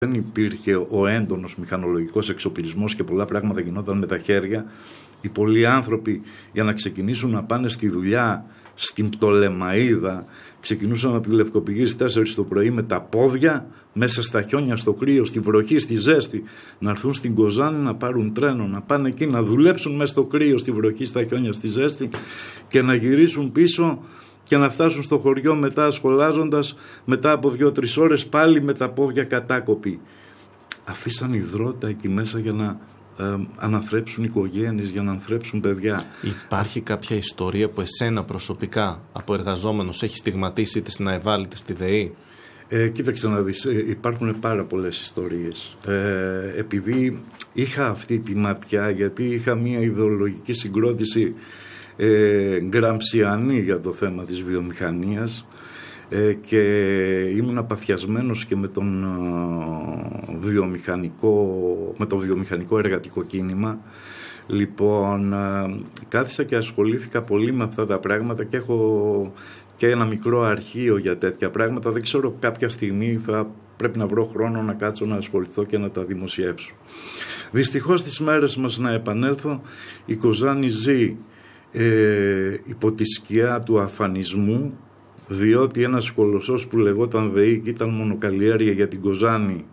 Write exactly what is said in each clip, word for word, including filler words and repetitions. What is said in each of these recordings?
δεν υπήρχε ο έντονος μηχανολογικός εξοπλισμός και πολλά πράγματα γινόταν με τα χέρια, οι πολλοί άνθρωποι για να ξεκινήσουν να πάνε στη δουλειά στην Πτολεμαΐδα ξεκινούσαν από τη Λευκοπηγή στις τέσσερις το πρωί με τα πόδια μέσα στα χιόνια, στο κρύο, στη βροχή, στη ζέστη, να έρθουν στην Κοζάνη να πάρουν τρένο, να πάνε εκεί να δουλέψουν μέσα στο κρύο, στη βροχή, στα χιόνια, στη ζέστη και να γυρίσουν πίσω και να φτάσουν στο χωριό μετά σχολάζοντας, μετά από δύο-τρεις ώρες πάλι με τα πόδια κατάκοποι. Αφήσαν υδρότα εκεί μέσα για να ε, αναθρέψουν οικογένειες, για να αναθρέψουν παιδιά. Υπάρχει κάποια ιστορία που εσένα προσωπικά από εργαζόμενος έχει στιγματίσει είτε στην ΑΕΒΑΛ είτε στη ΔΕΗ? Ε, κοίταξε να δεις, ε, υπάρχουν πάρα πολλές ιστορίες. Ε, επειδή είχα αυτή τη ματιά, γιατί είχα μια ιδεολογική συγκρότηση ε, γκραμψιανή για το θέμα της βιομηχανίας ε, και ήμουν απαθιασμένος και με, τον, ε, βιομηχανικό, με το βιομηχανικό εργατικό κίνημα. Λοιπόν, ε, κάθισα και ασχολήθηκα πολύ με αυτά τα πράγματα και έχω και ένα μικρό αρχείο για τέτοια πράγματα. Δεν ξέρω, κάποια στιγμή θα πρέπει να βρω χρόνο να κάτσω να ασχοληθώ και να τα δημοσιεύσω. Δυστυχώς στις μέρες μας, να επανέλθω, η Κοζάνη ζει ε, υπό τη σκιά του αφανισμού, διότι ένας κολοσσός που λεγόταν ΔΕΗ και ήταν μονοκαλλιέργεια για την Κοζάνη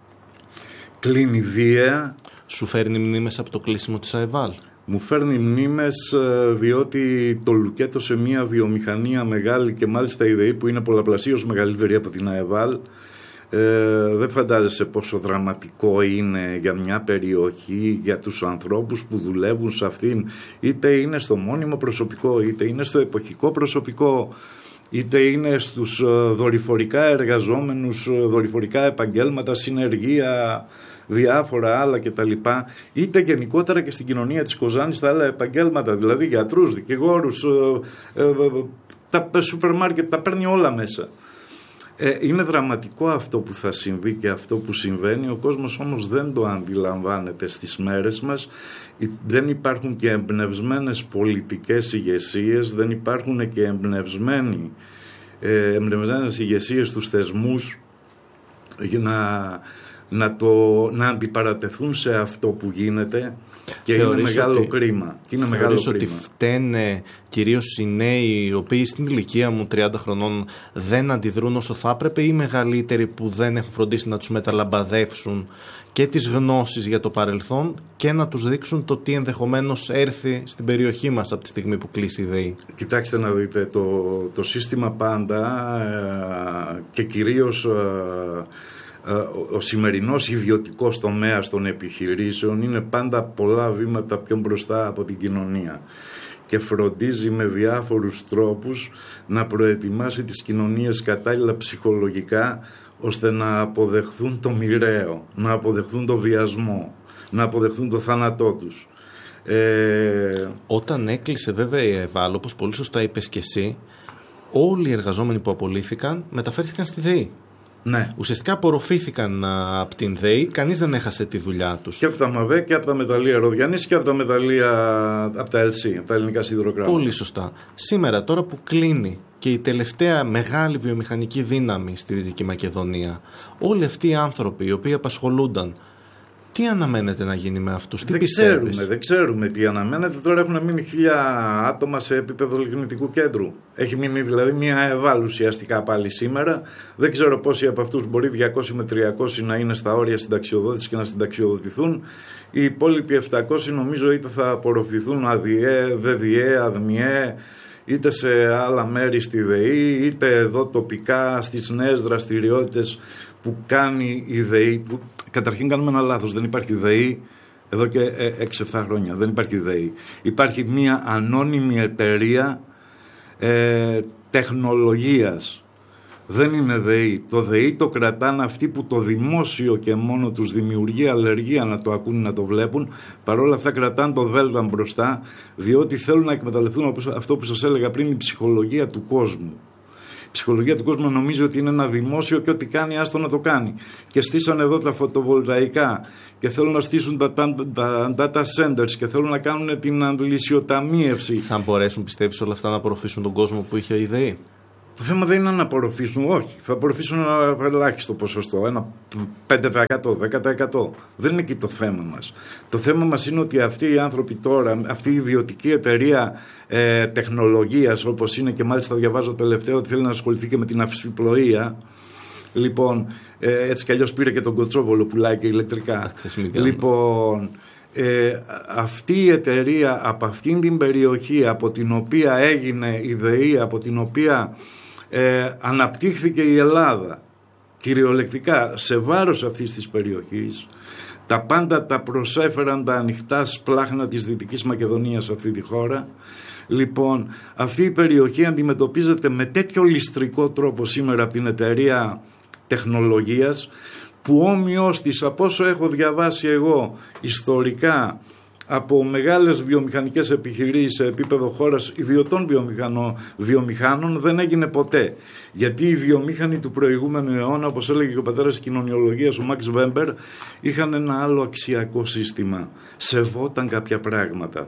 κλείνει βία. Σου φέρνει μνήμες από το κλείσιμο της ΑΕΒΑΛ? Μου φέρνει μνήμες διότι το λουκέτο σε μια βιομηχανία μεγάλη και μάλιστα η ΔΕΗ που είναι πολλαπλασίως μεγαλύτερη από την ΑΕΒΑΛ, ε, δεν φαντάζεσαι πόσο δραματικό είναι για μια περιοχή, για τους ανθρώπους που δουλεύουν σε αυτήν, είτε είναι στο μόνιμο προσωπικό, είτε είναι στο εποχικό προσωπικό, είτε είναι στους δορυφορικά εργαζόμενους, δορυφορικά επαγγέλματα, συνεργεία, διάφορα άλλα κτλ. Είτε γενικότερα και στην κοινωνία της Κοζάνης στα άλλα επαγγέλματα, δηλαδή γιατρούς, δικηγόρους, ε, ε, τα σούπερ μάρκετ, τα παίρνει όλα μέσα. Ε, είναι δραματικό αυτό που θα συμβεί και αυτό που συμβαίνει. Ο κόσμος όμως δεν το αντιλαμβάνεται στις μέρες μας. Δεν υπάρχουν και εμπνευσμένες πολιτικές ηγεσίες, δεν υπάρχουν και εμπνευσμένοι, ε, εμπνευσμένες ηγεσίες στους θεσμούς για να, να, το, να αντιπαρατεθούν σε αυτό που γίνεται. Και θεωρείς είναι μεγάλο ότι, κρίμα. Είναι μεγάλο θεωρείς κρίμα. ότι φταίνε κυρίως οι νέοι οι οποίοι στην ηλικία μου τριάντα χρονών δεν αντιδρούν όσο θα έπρεπε, ή οι μεγαλύτεροι που δεν έχουν φροντίσει να τους μεταλαμπαδεύσουν και τις γνώσεις για το παρελθόν και να τους δείξουν το τι ενδεχομένως έρθει στην περιοχή μας από τη στιγμή που κλείσει η ΔΕΗ? Κοιτάξτε να δείτε, το, το σύστημα πάντα ε, και κυρίως ε, ο σημερινός ιδιωτικός τομέας των επιχειρήσεων είναι πάντα πολλά βήματα πιο μπροστά από την κοινωνία και φροντίζει με διάφορους τρόπους να προετοιμάσει τις κοινωνίες κατάλληλα ψυχολογικά ώστε να αποδεχθούν το μοιραίο, να αποδεχθούν το βιασμό, να αποδεχθούν το θάνατό τους. Ε... Όταν έκλεισε βέβαια η ΑΕΒΑΛ, όπως πολύ σωστά είπες και εσύ, όλοι οι εργαζόμενοι που απολύθηκαν μεταφέρθηκαν στη ΔΕΗ. Ναι. Ουσιαστικά απορροφήθηκαν από την ΔΕΗ, κανείς δεν έχασε τη δουλειά τους. Και από τα ΜΑΒΕ και από τα μεταλλεία Ροδιανής και από τα μεταλλεία, από τα ΕΛΣΥ, από τα ελληνικά σιδηροκράμματα. Πολύ σωστά. Σήμερα, τώρα που κλείνει και η τελευταία μεγάλη βιομηχανική δύναμη στη Δυτική Μακεδονία, όλοι αυτοί οι άνθρωποι οι οποίοι απασχολούνταν, τι αναμένεται να γίνει με αυτούς, τι δεν πιστεύεις? Ξέρουμε, δεν ξέρουμε τι αναμένεται. Τώρα έχουν μείνει χίλια άτομα σε επίπεδο λιγνητικού κέντρου. Έχει μείνει δηλαδή μια ΑΕΒΑΛ ουσιαστικά πάλι σήμερα. Δεν ξέρω πόσοι από αυτούς, μπορεί διακόσιοι με τριακόσιοι να είναι στα όρια συνταξιοδότηση και να συνταξιοδοτηθούν. Οι υπόλοιποι επτακόσιοι νομίζω είτε θα απορροφηθούν ΑΔΙΕ, ΔΕΔΙΕ, ΑΔΜΙΕ, είτε σε άλλα μέρη στη ΔΕΗ, είτε εδώ τοπικά στις νέες δραστηριότητες που κάνει η ΔΕΗ. Που καταρχήν κάνουμε ένα λάθος, δεν υπάρχει ΔΕΗ εδώ και έξι εφτά χρόνια, δεν υπάρχει ΔΕΗ. Υπάρχει μια ανώνυμη εταιρεία ε, τεχνολογίας. Δεν είναι ΔΕΗ. Το ΔΕΗ το κρατάνε αυτοί που το δημόσιο και μόνο τους δημιουργεί αλλεργία να το ακούν, να το βλέπουν. Παρ' όλα αυτά κρατάνε το Δέλτα μπροστά, διότι θέλουν να εκμεταλλευτούν αυτό που σας έλεγα πριν, η ψυχολογία του κόσμου. Η ψυχολογία του κόσμου νομίζει ότι είναι ένα δημόσιο και ό,τι κάνει άστο να το κάνει. Και στήσαν εδώ τα φωτοβολταϊκά και θέλουν να στήσουν τα, τα, τα data centers και θέλουν να κάνουν την αντλησιοταμίευση. Θα μπορέσουν, πιστεύεις, όλα αυτά να απορροφήσουν τον κόσμο που είχε η ΔΕΗ? Το θέμα δεν είναι να απορροφήσουν, όχι. Θα απορροφήσουν ένα ελάχιστο ποσοστό, ένα πέντε τοις εκατό, δέκα τοις εκατό. Δεν είναι εκεί το θέμα μας. Το θέμα μας είναι ότι αυτοί οι άνθρωποι τώρα, αυτή η ιδιωτική εταιρεία ε, τεχνολογίας, όπως είναι, και μάλιστα διαβάζω τελευταίο ότι θέλει να ασχοληθεί και με την αυσιπλοεία. Λοιπόν, ε, έτσι κι αλλιώς πήρε και τον Κοτσόβολο, πουλάει και ηλεκτρικά. Λοιπόν, ε, αυτή η εταιρεία από αυτήν την περιοχή, από την οποία έγινε η ΔΕΗ, από την οποία ε, αναπτύχθηκε η Ελλάδα, κυριολεκτικά σε βάρος αυτής της περιοχής, τα πάντα τα προσέφεραν τα ανοιχτά σπλάχνα της Δυτικής Μακεδονίας σε αυτή τη χώρα. Λοιπόν, αυτή η περιοχή αντιμετωπίζεται με τέτοιο ληστρικό τρόπο σήμερα από την εταιρεία τεχνολογίας, που όμοιος της, από όσο έχω διαβάσει εγώ ιστορικά από μεγάλες βιομηχανικές επιχειρήσεις σε επίπεδο χώρας ιδιωτών βιομηχάνων, δεν έγινε ποτέ. Γιατί οι βιομήχανοι του προηγούμενου αιώνα, όπως έλεγε και ο πατέρας της κοινωνιολογίας, ο Μαξ Βέμπερ, είχαν ένα άλλο αξιακό σύστημα. Σεβόταν κάποια πράγματα.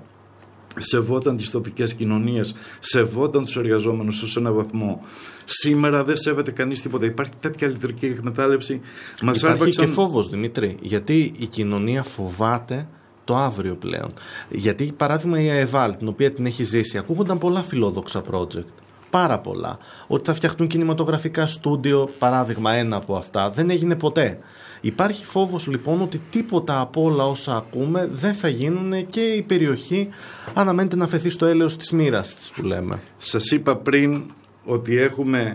Σεβόταν τις τοπικές κοινωνίες, σεβόταν τους εργαζόμενους ως ένα βαθμό. Σήμερα δεν σέβεται κανείς τίποτα. Υπάρχει τέτοια λιτρική εκμετάλλευση. Μας Υπάρχει άρπαξαν... και φόβος, Δημήτρη, γιατί η κοινωνία φοβάται το αύριο πλέον. Γιατί, παράδειγμα, η ΑΕΒΑΛ, την οποία την έχει ζήσει, ακούγονταν πολλά φιλόδοξα project. Πάρα πολλά. Ότι θα φτιαχτούν κινηματογραφικά στούντιο, παράδειγμα, ένα από αυτά, δεν έγινε ποτέ. Υπάρχει φόβος λοιπόν ότι τίποτα από όλα όσα ακούμε δεν θα γίνουν και η περιοχή αναμένεται να φεθεί στο έλεος της μοίρας της, που λέμε. Σας είπα πριν ότι έχουμε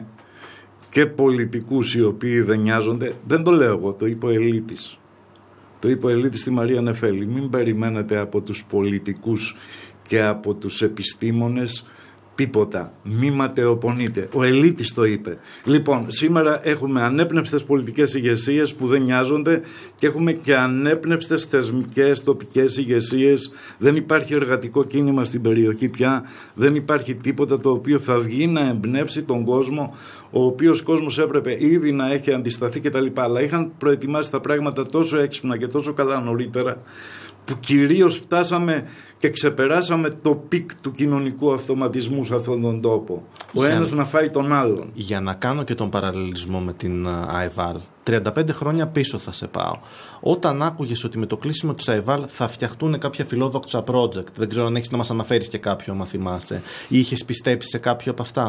και πολιτικούς οι οποίοι δεν νοιάζονται. Δεν το λέω εγώ, το είπε ο Ελίτης. Το είπε ο Ελίτης στη Μαρία Νεφέλη. Μην περιμένετε από τους πολιτικούς και από τους επιστήμονες τίποτα. Μη ματαιοπονείτε. Ο Ελίτης το είπε. Λοιπόν, σήμερα έχουμε ανέπνευστες πολιτικές ηγεσίες που δεν νοιάζονται και έχουμε και ανέπνευστες θεσμικές τοπικές ηγεσίες. Δεν υπάρχει εργατικό κίνημα στην περιοχή πια. Δεν υπάρχει τίποτα το οποίο θα βγει να εμπνεύσει τον κόσμο, ο οποίος κόσμος έπρεπε ήδη να έχει αντισταθεί κτλ. Αλλά είχαν προετοιμάσει τα πράγματα τόσο έξυπνα και τόσο καλά νωρίτερα, που κυρίως φτάσαμε και ξεπεράσαμε το πικ του κοινωνικού αυτοματισμού σε αυτόν τον τόπο. Ο για, ένας να φάει τον άλλον. Για να κάνω και τον παραλληλισμό με την ΑΕΒΑΛ, τριάντα πέντε χρόνια πίσω θα σε πάω. Όταν άκουγες ότι με το κλείσιμο της ΑΕΒΑΛ θα φτιαχτούν κάποια φιλόδοξα project, δεν ξέρω αν έχεις να μας αναφέρεις και κάποιο, αν θυμάσαι, ή είχες πιστέψει σε κάποιο από αυτά?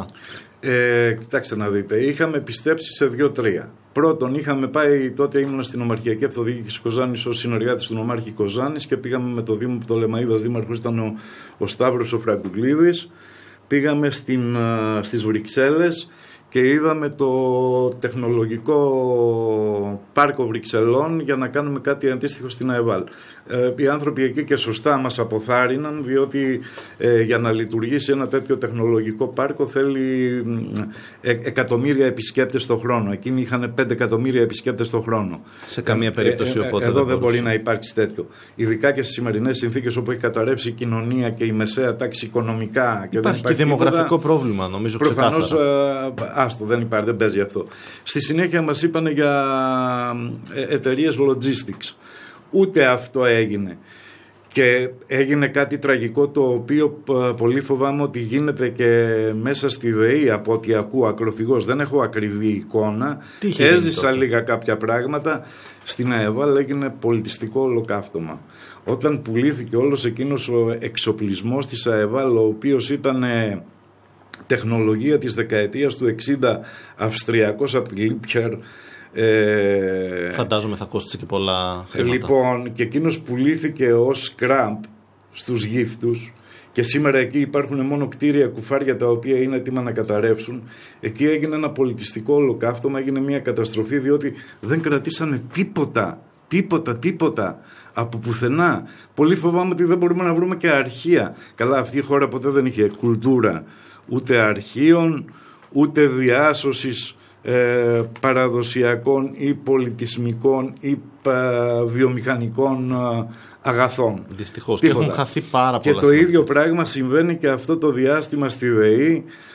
Ε, κοιτάξτε να δείτε, είχαμε πιστέψει σε δύο-τρία. Πρώτον, είχαμε πάει, τότε ήμουν στην Ομαρχιακή Αυτοδιοίκηση Κοζάνης ως συνεργάτης του Νομάρχη Κοζάνης και πήγαμε με το Δήμο Πτολεμαΐδας, δήμαρχος ήταν ο, ο Σταύρος ο Φραγκουγλίδης. Πήγαμε στην, στις Βρυξέλλες και είδαμε το τεχνολογικό πάρκο Βρυξελών για να κάνουμε κάτι αντίστοιχο στην ΑΕΒΑΛ. Ε, οι άνθρωποι εκεί και σωστά μας αποθάρρυναν, διότι ε, για να λειτουργήσει ένα τέτοιο τεχνολογικό πάρκο θέλει ε, εκατομμύρια επισκέπτες το χρόνο. Εκείνοι είχαν πέντε εκατομμύρια επισκέπτες το χρόνο. Σε καμία περίπτωση ε, ε, οπότε εδώ δεν, δεν μπορούσε. μπορεί να υπάρξει τέτοιο. Ειδικά και στις σημερινές συνθήκες όπου έχει καταρρεύσει η κοινωνία και η μεσαία τάξη οικονομικά. Και υπάρχει δεν και δημογραφικό πρόβλημα, νομίζω, προφανώς, ξεκάθαρα. άστο, δεν υπάρχει, δεν παίζει αυτό. Στη συνέχεια μας είπανε για εταιρείες logistics. Ούτε αυτό έγινε. Και έγινε κάτι τραγικό, το οποίο πολύ φοβάμαι ότι γίνεται και μέσα στη ΔΕΗ, από ό,τι ακούω ακροθυγώς. Δεν έχω ακριβή εικόνα. Έζησα λίγα κάποια πράγματα. Στην ΑΕΒΑΛ έγινε πολιτιστικό ολοκαύτωμα. Όταν πουλήθηκε όλος εκείνος ο εξοπλισμός της ΑΕΒΑΛ, ο οποίος ήταν τεχνολογία της δεκαετίας του εξήντα, αυστριακός από τη Λίπιαρ. Ε, Φαντάζομαι θα κόστησε και πολλά χρήματα. Λοιπόν, και εκείνος πουλήθηκε ως scrap στους γύφτους και σήμερα εκεί υπάρχουν μόνο κτίρια, κουφάρια τα οποία είναι έτοιμα να καταρρεύσουν. Εκεί έγινε ένα πολιτιστικό ολοκαύτωμα, έγινε μια καταστροφή, διότι δεν κρατήσανε τίποτα, τίποτα, τίποτα από πουθενά. Πολύ φοβάμαι ότι δεν μπορούμε να βρούμε και αρχεία. Καλά, αυτή η χώρα ποτέ δεν είχε κουλτούρα ούτε αρχείων, ούτε διάσωσης ε, παραδοσιακών ή πολιτισμικών ή πα, βιομηχανικών ε, αγαθών. Δυστυχώς. Και έχουν χαθεί πάρα πολλά. Και το ίδιο πράγμα συμβαίνει και αυτό το διάστημα στη ΔΕΗ.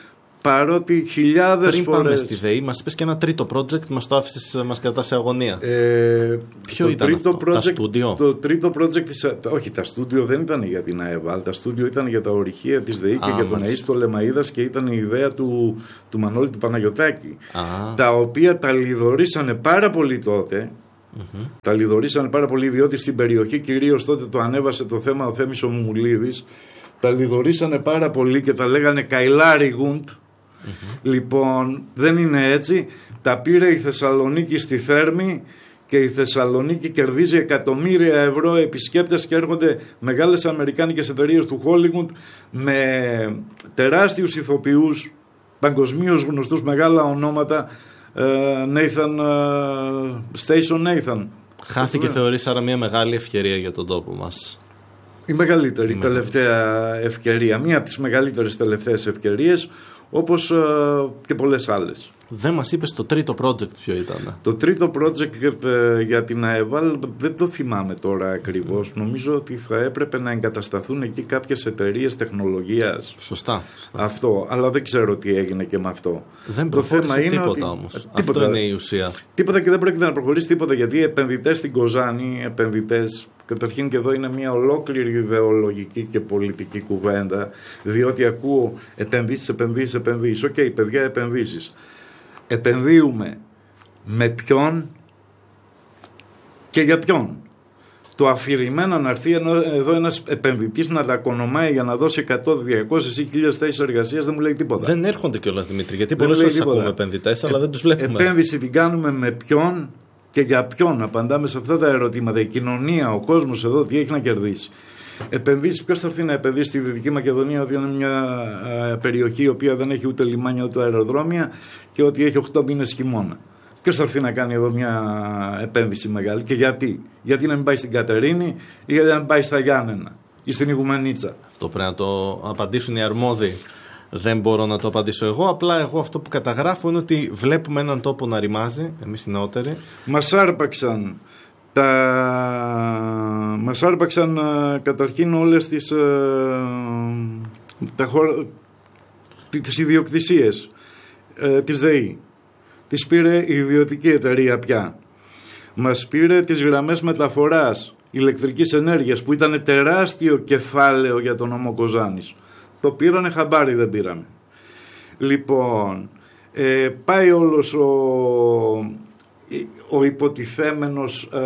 παρότι χιλιάδες Πριν φορές... πάμε στη ΔΕΗ, μας είπες και ένα τρίτο project, μας το άφησες, μας κρατά σε αγωνία. Ε, Ποιο το ήταν τρίτο αυτό, project, τα στούντιο? Το τρίτο project, της, όχι, τα στούντιο δεν ήταν για την ΑΕΒΑΛ, τα στούντιο ήταν για τα ορυχεία της ΔΕΗ και Α, για τον μάλιστα. Αΐστο Λεμαΐδας, και ήταν η ιδέα του, του Μανώλη του Παναγιωτάκη, Α. τα οποία τα λιδωρήσανε πάρα πολύ τότε. Mm-hmm. Τα λιδωρήσανε πάρα πολύ, διότι στην περιοχή κυρίως τότε το ανέβασε το θέμα ο Θέμης ο Μουμουλίδης. Τα λιδωρήσανε πάρα πολύ και τα λέγανε Καηλάρι Γουντ. Mm-hmm. Λοιπόν, δεν είναι έτσι. Τα πήρε η Θεσσαλονίκη στη Θέρμη και η Θεσσαλονίκη κερδίζει εκατομμύρια ευρώ επισκέπτες και έρχονται μεγάλες αμερικάνικες εταιρείες του Hollywood με τεράστιους ηθοποιούς, παγκοσμίως γνωστούς, μεγάλα ονόματα. Nathan, Station Nathan. Χάθηκε, θεωρείς, άρα μια μεγάλη ευκαιρία για τον τόπο μας. Η μεγαλύτερη Η τελευταία ευκαιρία, μία από τις μεγαλύτερες τελευταίες ευκαιρίες, όπως uh, και πολλές άλλες. Δεν μας είπες το τρίτο project ποιο ήταν? Το τρίτο project για την ΑΕΒΑΛ δεν το θυμάμαι τώρα ακριβώς. Mm. Νομίζω ότι θα έπρεπε να εγκατασταθούν εκεί κάποιες εταιρείες τεχνολογίας. Σωστά, σωστά. Αυτό, αλλά δεν ξέρω τι έγινε και με αυτό. Δεν προχώρησε τίποτα ότι... όμως. Τίποτα. Αυτό είναι η ουσία. Τίποτα, και δεν πρόκειται να προχωρήσει τίποτα, γιατί οι επενδυτές στην Κοζάνη, επενδυτές, καταρχήν και εδώ είναι μια ολόκληρη ιδεολογική και πολιτική κουβέντα, διότι ακούω επενδύσεις, επενδύσεις, επενδύσεις. Οκ, okay, παιδιά, επενδύσεις. Επενδύουμε με ποιον και για ποιον? Το αφηρημένα να έρθει εδώ ένας επενδυτής να τα κονομάει για να δώσει εκατό, διακόσιες ή χίλιες θέσεις εργασίας δεν μου λέει τίποτα. Δεν έρχονται κιόλας, Δημήτρη, γιατί πολλές φορές ακούμε επενδυτές, αλλά ε, δεν τους βλέπουμε. Επένδυση την κάνουμε με ποιον και για ποιον? Απαντάμε σε αυτά τα ερωτήματα. Η κοινωνία, ο κόσμος εδώ τι έχει να κερδίσει? Επενδύσει, ποιος θα έρθει να επενδύσει στη Δυτική Μακεδονία, ότι είναι μια ε, περιοχή η οποία δεν έχει ούτε λιμάνια ούτε αεροδρόμια και ότι έχει οκτώ μήνες χειμώνα? Ποιος θα έρθει να κάνει εδώ μια επένδυση μεγάλη και γιατί? Γιατί να μην πάει στην Κατερίνη ή γιατί να μην πάει στα Γιάννενα ή στην Ιγουμενίτσα? Αυτό πρέπει να το απαντήσουν οι αρμόδιοι. Δεν μπορώ να το απαντήσω εγώ. Απλά εγώ αυτό που καταγράφω είναι ότι βλέπουμε έναν τόπο να ρημάζει, εμείς οι νεότεροι. Μας άρπαξαν τα... Μας άρπαξαν καταρχήν όλες τις, τα χωρα... τις ιδιοκτησίες ε, της ΔΕΗ. Τις πήρε η ιδιωτική εταιρεία πια. Μας πήρε τις γραμμές μεταφοράς ηλεκτρικής ενέργειας που ήταν τεράστιο κεφάλαιο για τον νομό Κοζάνης. Το πήρανε χαμπάρι, δεν πήραμε. Λοιπόν, ε, πάει όλος ο, ο υποτιθέμενος ε,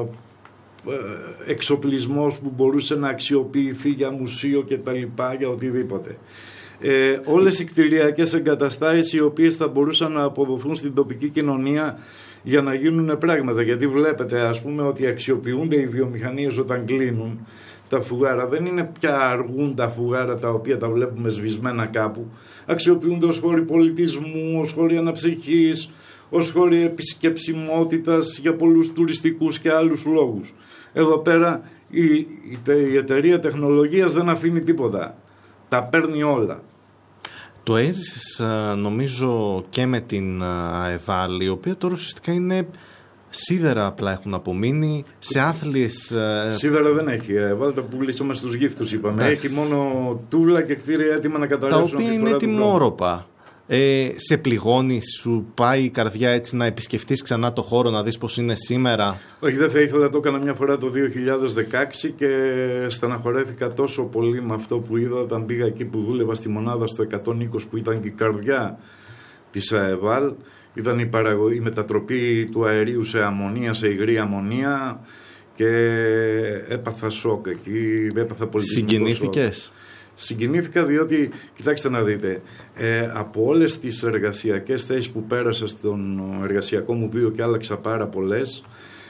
ε, εξοπλισμός που μπορούσε να αξιοποιηθεί για μουσείο και τα λοιπά, για οτιδήποτε. Ε, όλες οι κτηριακές εγκαταστάσεις οι οποίες θα μπορούσαν να αποδοθούν στην τοπική κοινωνία για να γίνουν πράγματα. Γιατί βλέπετε, ας πούμε, ότι αξιοποιούνται οι βιομηχανίες όταν κλείνουν τα φουγάρα. Δεν είναι πια αργούν τα φουγάρα τα οποία τα βλέπουμε σβησμένα κάπου. Αξιοποιούνται ως χώροι πολιτισμού, ως χώροι αναψυχής, ως χώροι επισκεψιμότητας για πολλούς τουριστικούς και άλλους λόγους. Εδώ πέρα η, η, η εταιρεία τεχνολογίας δεν αφήνει τίποτα. Τα παίρνει όλα. Το έζησες νομίζω και με την ΑΕΒΑΛ, η οποία τώρα ουσιαστικά είναι σίδερα, απλά έχουν απομείνει σε άθλιες... Σίδερα δεν έχει. Η ΑΕΒΑΛ τα πουλήσαμε στους γύφτους, είπαμε. Εντάξει. Έχει μόνο τούλα και κτίρια έτοιμα να καταρρεύσουν. Τα οποία είναι τιμόρροπα. Ε, σε πληγώνει, σου πάει η καρδιά έτσι να επισκεφτείς ξανά το χώρο, να δεις πως είναι σήμερα? Όχι, δεν θα ήθελα, το έκανα μια φορά το δύο χιλιάδες δεκαέξι και στεναχωρέθηκα τόσο πολύ με αυτό που είδα όταν πήγα εκεί που δούλευα στη μονάδα στο εκατόν είκοσι που ήταν και η καρδιά της ΑΕΒΑΛ. Ήταν η, παραγωγή, η μετατροπή του αερίου σε αμμονία, σε υγρή αμμονία, και έπαθα σοκ εκεί, έπαθα πολιτισμικό σοκ. Συγκινήθηκες? Συγκινήθηκα διότι, κοιτάξτε να δείτε, ε, από όλες τις εργασιακές θέσεις που πέρασα στον εργασιακό μου βίο και άλλαξα πάρα πολλές,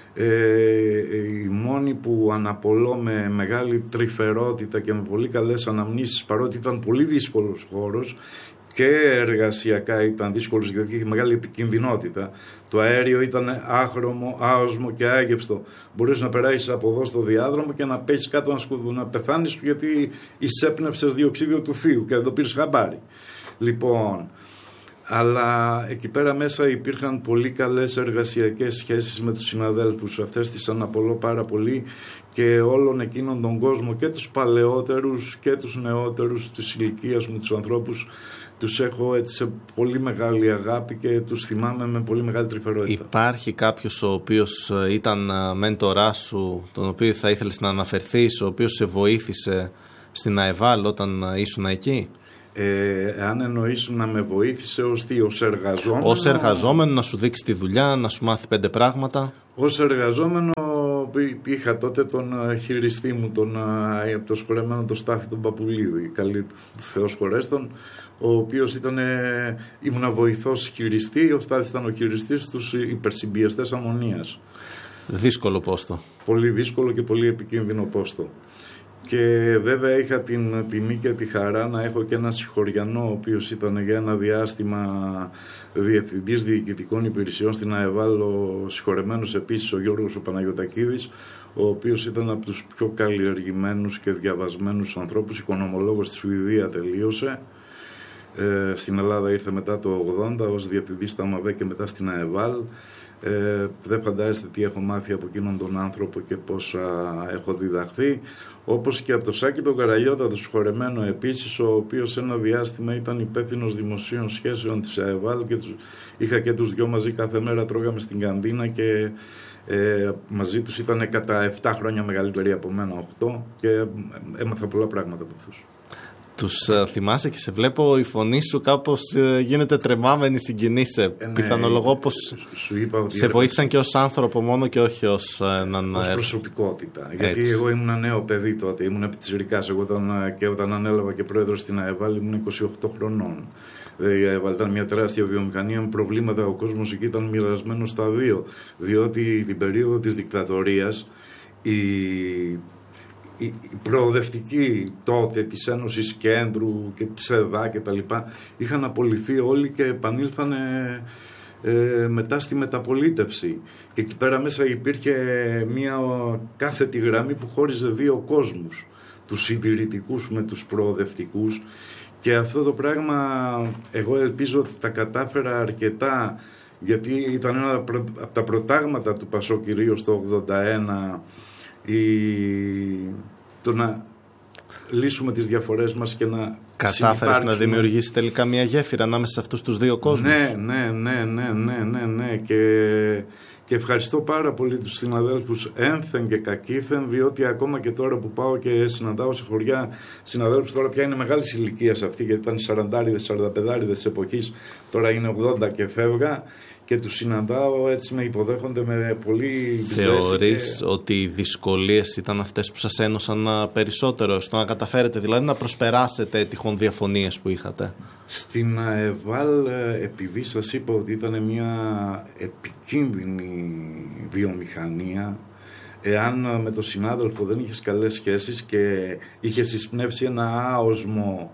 ε, η μόνη που αναπολώ με μεγάλη τρυφερότητα και με πολύ καλές αναμνήσεις, παρότι ήταν πολύ δύσκολος χώρος και εργασιακά ήταν δύσκολος γιατί είχε μεγάλη επικινδυνότητα. Το αέριο ήταν άχρωμο, άοσμο και άγευστο. Μπορείς να περάσεις από εδώ στο διάδρομο και να πέσεις κάτω να, σκου... να πεθάνεις γιατί εισέπνευσες διοξίδιο του θείου και δεν το πήρες χαμπάρι. Λοιπόν, αλλά εκεί πέρα μέσα υπήρχαν πολύ καλές εργασιακές σχέσεις με τους συναδέλφους. Αυτές τις αναπολώ πάρα πολύ και όλον εκείνον τον κόσμο, και τους παλαιότερους και τους νεότερους της ηλικίας μου, τους ανθρώπους τους έχω έτσι σε πολύ μεγάλη αγάπη και τους θυμάμαι με πολύ μεγάλη τρυφερότητα. Υπάρχει κάποιος ο οποίος ήταν μέντορά σου, τον οποίο θα ήθελες να αναφερθείς, ο οποίος σε βοήθησε στην ΑΕΒΑΛ όταν ήσουν εκεί? Ε, αν εννοείς να με βοήθησε ως τι, ως εργαζόμενο? Ως εργαζόμενο, να σου δείξει τη δουλειά, να σου μάθει πέντε πράγματα. Ως εργαζόμενο είχα τότε τον χειριστή μου, τον, το σχολεμένο τον Στάθη τον Παπουλίδη, καλή του, Θεός χωρέστον, ο οποίος ήταν, ήμουνα βοηθός χειριστή, ο Στάθης ήταν ο χειριστής στους υπερσυμπιεστές αμμονίας. Δύσκολο πόστο. Πολύ δύσκολο και πολύ επικίνδυνο πόστο. Και βέβαια είχα την τιμή και τη χαρά να έχω και ένα συγχωριανό, ο οποίος ήταν για ένα διάστημα διευθυντής διοικητικών υπηρεσιών στην ΑΕΒΑΛ, ο συγχωρεμένος επίσης ο Γιώργος ο Παναγιωτακίδης, ο οποίος ήταν από τους πιο καλλιεργημένους και διαβασμένους ανθρώπους, οικονομολόγος στη Σουηδία τελείωσε. Ε, στην Ελλάδα ήρθε μετά το ογδόντα ως διευθυντής στα ΜΑΒΕ και μετά στην ΑΕΒΑΛ. Ε, δεν φαντάζεστε τι έχω μάθει από εκείνον τον άνθρωπο και πόσα έχω διδαχθεί, όπως και από το Σάκη τον Καραλιώτα, το συγχωρεμένο επίσης, ο οποίος ένα διάστημα ήταν υπεύθυνος δημοσίων σχέσεων της ΑΕΒΑΛ και τους, είχα και τους δυο μαζί, κάθε μέρα τρώγαμε στην καντίνα και ε, μαζί τους ήταν κατά επτά χρόνια μεγαλύτεροι από μένα, οκτώ, και έμαθα πολλά πράγματα από αυτούς. Τους uh, θυμάσαι και σε βλέπω η φωνή σου κάπως uh, γίνεται τρεμάμενη, συγκινείσαι. Ε, ναι, πιθανολογώ πως σου είπα ότι σε βοήθησαν και ως άνθρωπο μόνο και όχι ως έναν... Ως προσωπικότητα. Έτσι. Γιατί εγώ ήμουν νέο παιδί τότε, ήμουν πιτσιρικάς. Εγώ όταν, και όταν ανέλαβα και πρόεδρος στην ΑΕΒΑΛ ήμουν είκοσι οκτώ χρονών. Η ΑΕΒΑΛ ήταν μια τεράστια βιομηχανία με προβλήματα. Ο κόσμος εκεί ήταν μοιρασμένος στα δύο. Διότι την περίοδο της δικτατορίας η... οι προοδευτικοί τότε της Ένωσης Κέντρου και της ΕΔΑ και τα λοιπά είχαν απολυθεί όλοι και επανήλθαν ε, μετά στη μεταπολίτευση, και εκεί πέρα μέσα υπήρχε μια κάθετη γραμμή που χώριζε δύο κόσμους, τους συντηρητικούς με τους προοδευτικούς, και αυτό το πράγμα εγώ ελπίζω ότι τα κατάφερα αρκετά, γιατί ήταν ένα από τα προτάγματα του Πασό κυρίως το ογδόντα ένα, Η... το να λύσουμε τις διαφορές μας και να κατάφερες να δημιουργήσει τελικά μια γέφυρα ανάμεσα σε αυτούς τους δύο κόσμους. Ναι, ναι, ναι, ναι, ναι, ναι, ναι. Και, και ευχαριστώ πάρα πολύ τους συναδέλφους ένθεν και κακήθεν, διότι ακόμα και τώρα που πάω και συναντάω σε χωριά συναδέλφους, τώρα πια είναι μεγάλης ηλικίας αυτή, γιατί ήταν σαραντάριδες, σαρανταπεδάριδες της εποχής, τώρα είναι ογδόντα και φεύγα, και τους συναντάω, έτσι με υποδέχονται με πολύ ζέση. Θεωρείς και... ότι οι δυσκολίες ήταν αυτές που σας ένωσαν περισσότερο στο να καταφέρετε δηλαδή να προσπεράσετε τυχόν διαφωνίες που είχατε? Στην ΑΕΒΑΛ, επειδή σας είπα ότι ήταν μια επικίνδυνη βιομηχανία, εάν με τον συνάδελφο δεν είχες καλές σχέσεις και είχες εισπνεύσει ένα άοσμο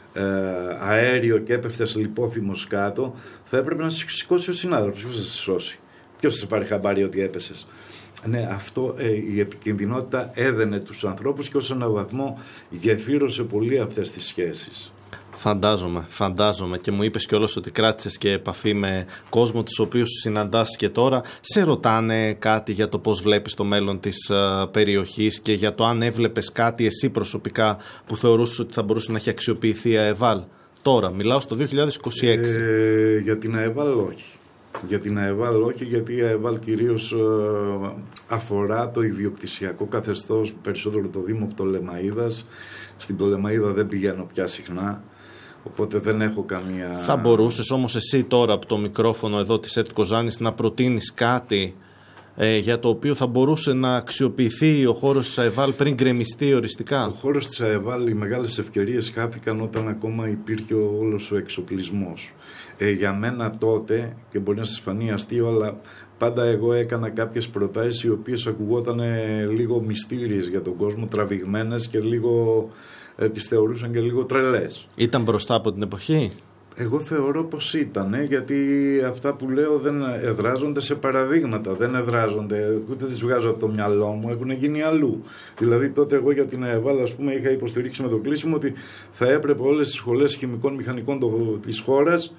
αέριο και έπεφτες λιπόθυμος κάτω, θα έπρεπε να σε σηκώσει ο συνάδελφος. Ποιος θα σε σώσει? Ποιος θα σε πάρει χαμπάρι ότι έπεσες? Ναι, αυτό, ε, η επικινδυνότητα έδαινε τους ανθρώπους και ως έναν βαθμό γεφύρωσε πολύ αυτές τις σχέσεις. Φαντάζομαι, φαντάζομαι, και μου είπες κιόλας ότι κράτησες και επαφή με κόσμο τους οποίους συναντάς και τώρα. Σε ρωτάνε κάτι για το πώς βλέπεις το μέλλον της uh, περιοχής και για το αν έβλεπες κάτι εσύ προσωπικά που θεωρούσες ότι θα μπορούσε να έχει αξιοποιηθεί η ΑΕΒΑΛ? Τώρα, μιλάω στο δύο χιλιάδες είκοσι έξι. Ε, για την ΑΕΒΑΛ όχι. Για την ΑΕΒΑΛ όχι, γιατί η ΑΕΒΑΛ κυρίως ε, αφορά το ιδιοκτησιακό καθεστώς, περισσότερο το Δήμο Πτολεμαΐδας. Στην Πτολεμαΐδα δεν πηγαίνω πια συχνά, οπότε δεν έχω καμία... Θα μπορούσες όμως εσύ τώρα από το μικρόφωνο εδώ της ΕΡΤ Κοζάνης να προτείνεις κάτι ε, για το οποίο θα μπορούσε να αξιοποιηθεί ο χώρος της ΑΕΒΑΛ πριν γκρεμιστεί οριστικά? Ο χώρος της ΑΕΒΑΛ, οι μεγάλες ευκαιρίες χάθηκαν όταν ακόμα υπήρχε όλος ο εξοπλισμός. Ε, για μένα τότε, και μπορεί να σας φανεί αστείο, αλλά πάντα εγώ έκανα κάποιες προτάσεις οι οποίες ακουγόταν λίγο μυστήριες για τον κόσμο, τραβηγμένες και λίγο... Ε, τις θεωρούσαν και λίγο τρελές. Ήταν μπροστά από την εποχή? Εγώ θεωρώ πως ήταν, γιατί αυτά που λέω δεν εδράζονται σε παραδείγματα, δεν εδράζονται, ούτε τις βγάζω από το μυαλό μου, έχουν γίνει αλλού. Δηλαδή τότε εγώ για την ΑΕΒΑΛ, ας πούμε, είχα υποστηρίξει με το κλείσιμο ότι θα έπρεπε όλες τις σχολές χημικών μηχανικών το, της χώρας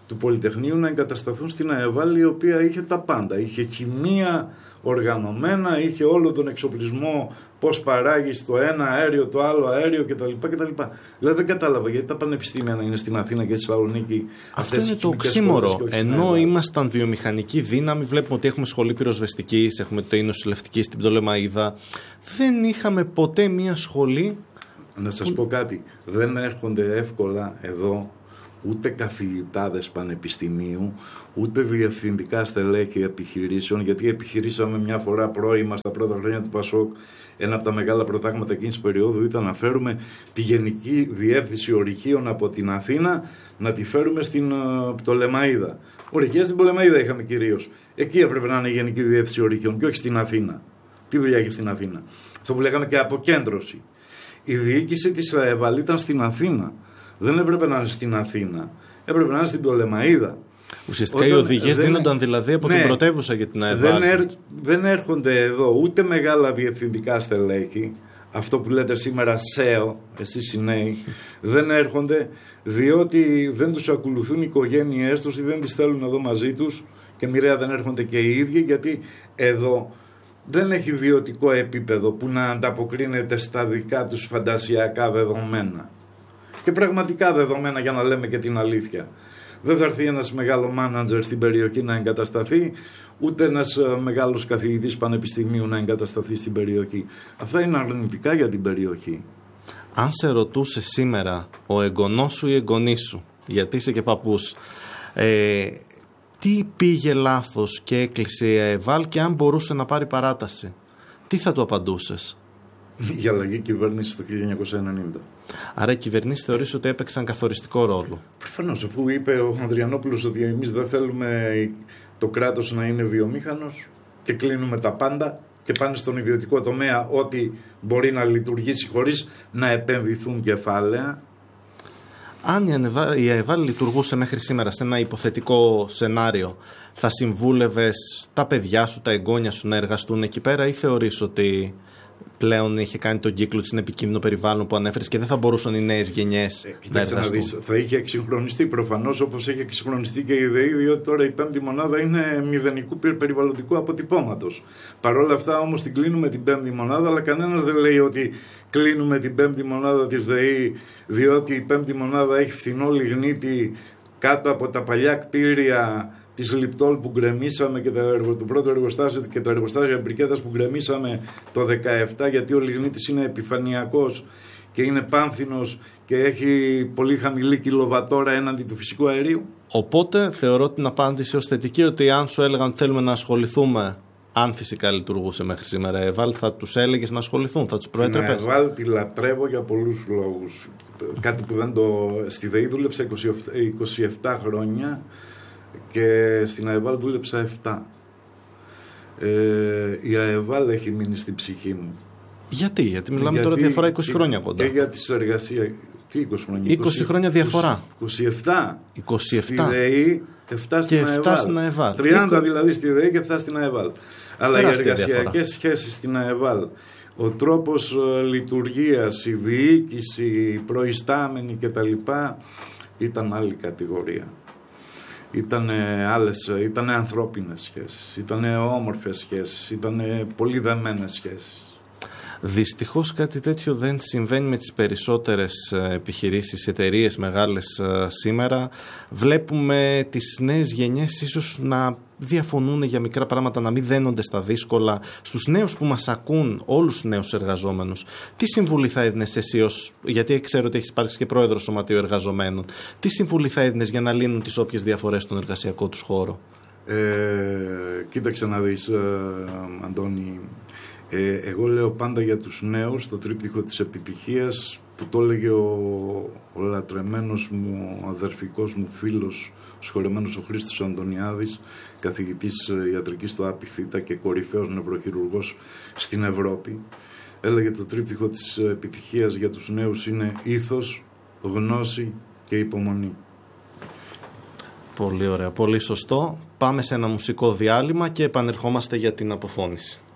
του Πολυτεχνείου να εγκατασταθούν στην ΑΕΒΑΛ, η οποία είχε τα πάντα. Είχε χημεία οργανωμένα, είχε όλο τον εξοπλισμό, πώς παράγεις το ένα αέριο, το άλλο αέριο κτλ. κτλ. Δηλαδή δεν κατάλαβα γιατί τα πανεπιστήμια να είναι στην Αθήνα και στη Θεσσαλονίκη. Αυτό είναι το οξύμορο. Ενώ ήμασταν βιομηχανική δύναμη, βλέπουμε ότι έχουμε σχολή πυροσβεστικής, έχουμε το νοσηλευτική στην Πτολεμαΐδα. Δεν είχαμε ποτέ μία σχολή. Να σας πω κάτι. Δεν έρχονται εύκολα εδώ ούτε καθηγητάδες πανεπιστημίου, ούτε διευθυντικά στελέχη επιχειρήσεων, γιατί επιχειρήσαμε μια φορά πρώιμα στα πρώτα χρόνια του Πασόκ. Ένα από τα μεγάλα πρωτάγματα εκείνης της περίοδου ήταν να φέρουμε τη Γενική Διεύθυνση Ορυχείων από την Αθήνα, να τη φέρουμε στην uh, Πτολεμαΐδα. Ορυχεία στην Πτολεμαΐδα είχαμε κυρίως. Εκεί έπρεπε να είναι η Γενική Διεύθυνση Ορυχείων και όχι στην Αθήνα. Τι δουλειά έχει στην Αθήνα? Αυτό που λέγαμε και αποκέντρωση. Η διοίκηση της ΑΕΒΑΛ ήταν στην Αθήνα. Δεν έπρεπε να είναι στην Αθήνα. Έπρεπε να είναι στην Πτολεμαΐδα. Ουσιαστικά Όταν οι οδηγίες δίνονταν δηλαδή από ναι, την πρωτεύουσα για την ΑΕΒΑΛ. Δεν, ερ, δεν έρχονται εδώ ούτε μεγάλα διευθυντικά στελέχη, αυτό που λέτε σήμερα ΣΕΟ, εσείς οι νέοι, δεν έρχονται διότι δεν τους ακολουθούν οι οικογένειές τους ή δεν τις θέλουν εδώ μαζί τους και μοιραία δεν έρχονται και οι ίδιοι, γιατί εδώ δεν έχει βιωτικό επίπεδο που να ανταποκρίνεται στα δικά τους φαντασιακά δεδομένα. Και πραγματικά δεδομένα, για να λέμε και την αλήθεια. Δεν θα έρθει ένας μεγάλο μάνατζερ στην περιοχή να εγκατασταθεί, ούτε ένας μεγάλος καθηγητής πανεπιστημίου να εγκατασταθεί στην περιοχή. Αυτά είναι αρνητικά για την περιοχή. Αν σε ρωτούσε σήμερα ο εγγονός σου ή εγγονής σου, γιατί είσαι και παππούς, ε, τι πήγε λάθος και έκλεισε η ΑΕΒΑΛ και αν μπορούσε να πάρει παράταση, τι θα του απαντούσες? Για αλλαγή κυβέρνηση το χίλια εννιακόσια ενενήντα. Άρα οι κυβερνήσεις θεωρείς ότι έπαιξαν καθοριστικό ρόλο? Προφανώς, αφού είπε ο Ανδριανόπουλος ότι εμείς δεν θέλουμε το κράτος να είναι βιομήχανος και κλείνουμε τα πάντα και πάνε στον ιδιωτικό τομέα ό,τι μπορεί να λειτουργήσει χωρίς να επενδυθούν κεφάλαια. Αν η ΑΕΒΑΛ λειτουργούσε μέχρι σήμερα σε ένα υποθετικό σενάριο, θα συμβούλευες τα παιδιά σου, τα εγγόνια σου να εργαστούν εκεί πέρα ή θεωρείς ότι πλέον είχε κάνει τον κύκλο της, είναι επικίνδυνο περιβάλλον που ανέφερες και δεν θα μπορούσαν οι νέες γενιές ε, να εργαστούν? Να δεις, θα είχε εξυγχρονιστεί προφανώς, όπως έχει εξυγχρονιστεί και η ΔΕΗ, διότι τώρα η πέμπτη μονάδα είναι μηδενικού περιβαλλοντικού αποτυπώματος. Παρ' όλα αυτά όμως την κλείνουμε την πέμπτη μονάδα, αλλά κανένας δεν λέει ότι κλείνουμε την πέμπτη μονάδα της ΔΕΗ διότι η πέμπτη μονάδα έχει φθηνό λιγνίτη κάτω από τα παλιά κτίρια της Λιπτόλ που γκρεμίσαμε και το, το πρώτο εργοστάσιο και το εργοστάσιο μπρικέτας που γκρεμίσαμε το δεκαεπτά, γιατί ο λιγνίτης είναι επιφανειακός και είναι πάνθινος και έχει πολύ χαμηλή κιλοβατόρα έναντι του φυσικού αερίου. Οπότε θεωρώ την απάντηση ως θετική, ότι αν σου έλεγαν θέλουμε να ασχοληθούμε, αν φυσικά λειτουργούσε μέχρι σήμερα η ΑΕΒΑΛ, θα τους έλεγες να ασχοληθούν, θα τους προέτρεπες? Την ΑΕΒΑΛ τη λατρεύω για πολλούς λόγους. Κάτι που δεν το... Στη ΔΕΗ δούλεψα είκοσι επτά χρόνια και στην ΑΕΒΑΛ δούλεψα επτά. Ε, η ΑΕΒΑΛ έχει μείνει στην ψυχή μου. Γιατί, γιατί μιλάμε γιατί, τώρα διαφορά είκοσι χρόνια κοντά. Και για τις εργασίες. Τι είκοσι χρόνια? είκοσι χρόνια διαφορά. είκοσι επτά. είκοσι επτά. Στη ΔΕΗ, επτά στην ΑΕΒΑΛ. Στην ΑΕΒΑΛ. τριάντα δηλαδή στη ΔΕΗ και επτά στην ΑΕΒΑΛ. Αλλά οι εργασιακές σχέσεις στην ΑΕΒΑΛ, ο τρόπος λειτουργίας, η διοίκηση, η προϊστάμενη κτλ. Ήταν άλλη κατηγορία. Ήτανε άλλες, ήτανε ανθρώπινες σχέσεις, ήτανε όμορφες σχέσεις, ήτανε πολύ δεμένες σχέσεις. Δυστυχώς κάτι τέτοιο δεν συμβαίνει με τις περισσότερες επιχειρήσεις, εταιρείες μεγάλες σήμερα. Βλέπουμε τις νέες γενιές ίσως να διαφωνούν για μικρά πράγματα, να μην δένονται στα δύσκολα. Στους νέους που μας ακούν, όλους τους νέους εργαζόμενους, τι συμβουλή θα έδινες εσύ, ως, γιατί ξέρω ότι έχεις υπάρξει και πρόεδρος σωματείου εργαζομένων, τι συμβουλή θα έδινες για να λύνουν τις όποιες διαφορές στον εργασιακό τους χώρο? Ε, κοίταξε να δεις, ε, Αντώνη, ε, εγώ λέω πάντα για τους νέους το τρίπτυχο της επιτυχίας που το έλεγε ο, ο λατρεμένος μου, ο αδερφικός μου φίλος, σχολεμένος ο Χρήστος Αντωνιάδης, καθηγητής ιατρικής στο ΑΠΙΘΙΤΑ και κορυφαίος νευροχειρουργός στην Ευρώπη. Έλεγε το τρίπτυχο της επιτυχίας για τους νέους είναι ήθος, γνώση και υπομονή. Πολύ ωραία, πολύ σωστό. Πάμε σε ένα μουσικό διάλειμμα και επανερχόμαστε για την αποφώνηση.